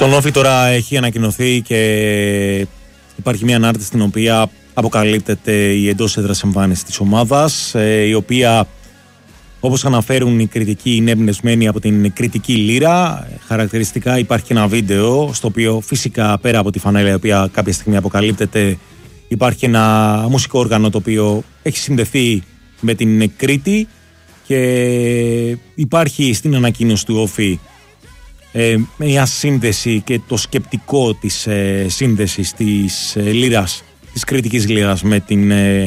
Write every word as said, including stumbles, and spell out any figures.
Στον Όφη τώρα έχει ανακοινωθεί και υπάρχει μια ανάρτηση στην οποία αποκαλύπτεται η εντός έδρας εμφάνιση της ομάδας, η οποία, όπως αναφέρουν οι κριτικοί, είναι εμπνευσμένη από την κριτική λύρα. Χαρακτηριστικά υπάρχει και ένα βίντεο στο οποίο φυσικά πέρα από τη φανέλα η οποία κάποια στιγμή αποκαλύπτεται, υπάρχει ένα μουσικό όργανο το οποίο έχει συνδεθεί με την Κρήτη και υπάρχει στην ανακοίνωση του Όφη ε, μια σύνδεση και το σκεπτικό της ε, σύνδεσης της ε, λύρας, της κριτικής λύρας με την ε,